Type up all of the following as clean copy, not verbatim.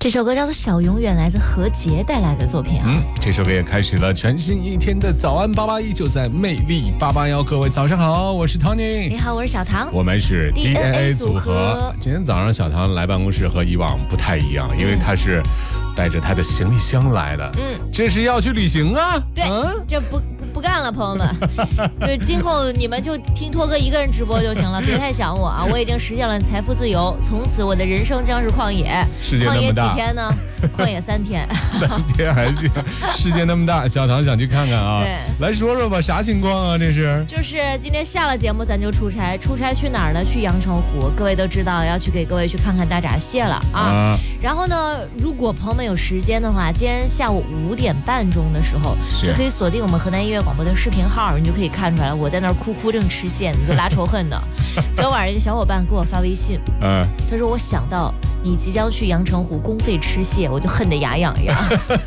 这首歌叫做《小永远》，来自何洁带来的作品啊。 这首歌也开始了全新一天的早安881，就在魅力881。各位早上好，我是 Tony。 你好，我是小唐。 我们是 DNA 组合。今天早上小唐来办公室和以往不太一样，因为他是带着他的行李箱来的。这是要去旅行啊。 对，这不干了，朋友们。就是今后你们就听托哥一个人直播就行了，别太想我啊！我已经实现了财富自由，从此我的人生将是旷野。 世界那么大， 旷野几天呢？旷野3天。 3天还行。世界那么大，小唐想去看看啊。 对， 来说说吧，啥情况啊？这是就是今天下了节目咱就出差去哪儿呢？去阳澄湖。各位都知道要去给各位去看看大闸蟹了啊。然后呢，如果朋友们有时间的话，今天下午5点半钟的时候，就可以锁定我们河南音乐广播的视频号，你就可以看出来我在那儿哭正吃线，你就拉仇恨的。昨晚一个小伙伴给我发微信，他说我想到你即将去阳澄湖公费吃蟹，我就恨得牙痒痒。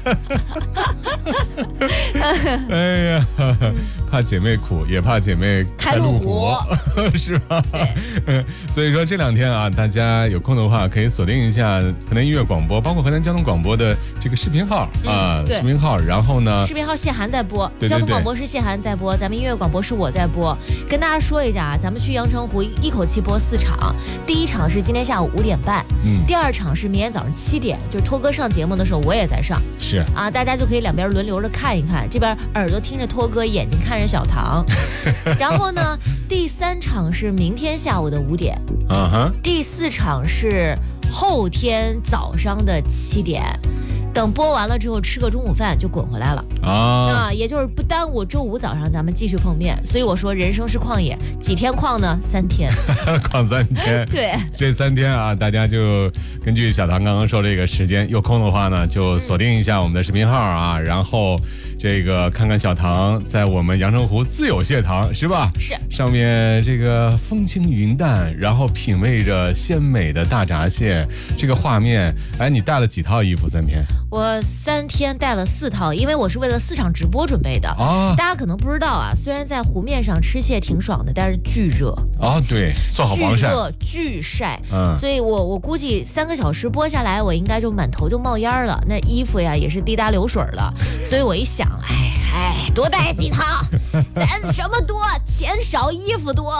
哎呀，怕姐妹苦，也怕姐妹开路虎，是吧？所以说这2天啊，大家有空的话可以锁定一下河南音乐广播，包括河南交通广播的这个视频号啊，视频号。然后呢， 视频号谢涵在播， 对， 交通广播是谢涵在播，咱们音乐广播是我在播。跟大家说一下啊，咱们去阳澄湖一口气播4场，第1场是今天下午5点半，第2场是明天早上7点，就是托哥上节目的时候我也在上， 是啊， 大家就可以两边轮流着看一看，这边耳朵听着托哥，眼睛看着小唐。然后呢，第3场是明天下午的5点，第4场是后天早上的7点。等播完了之后吃个中午饭就滚回来了啊，也就是不耽误周5早上咱们继续碰面。所以我说人生是旷野，几天旷呢？3天。 旷3天。 对， 这3天啊，大家就根据小唐刚刚说这个时间，有空的话呢就锁定一下我们的视频号啊，然后这个看看小唐在我们阳澄湖自有蟹塘，是吧？ 是。 上面这个风轻云淡，然后品味着鲜美的大闸蟹，这个画面。哎，你带了几套衣服3天？ 我3天带了4套，因为我是为了4场直播准备的。大家可能不知道啊，虽然在湖面上吃蟹挺爽的，但是巨热啊。对，做好防晒。 巨热巨晒。所以我估计3个小时播下来，我应该就满头就冒烟了。那衣服呀也是滴答流水了。所以我一想，多带几套，咱什么多，钱少衣服多。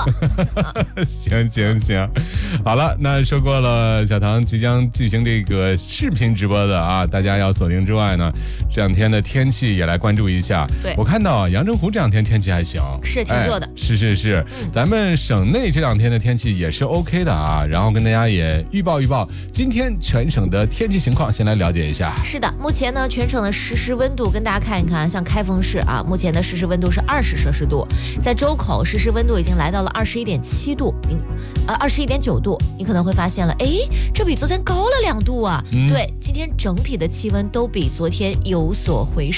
行，好了，那说过了，小唐即将进行这个视频直播的啊，大家要锁定之外呢，这2天的天气也来关注一下。 对， 我看到阳澄湖这2天天气还行， 是挺热的。 是，咱们省内这2天的天气也是 OK 的啊。然后跟大家也预报今天全省的天气情况，先来了解一下。 是的，目前呢全省的实时温度跟大家看一看，像开封市啊，目前的实时温度是20摄氏度，在周口实时温度已经来到了21.7度，21.9度。你可能会发现了，这比昨天高了2度啊。对，今天整体的气温都比昨天有所回升。